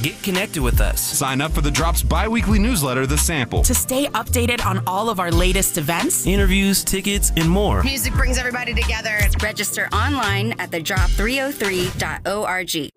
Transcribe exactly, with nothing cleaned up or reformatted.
Get connected with us. Sign up for the Drop's bi-weekly newsletter, The Sample, to stay updated on all of our latest events, interviews, tickets, and more. Music brings everybody together. Register online at the drop three oh three dot org.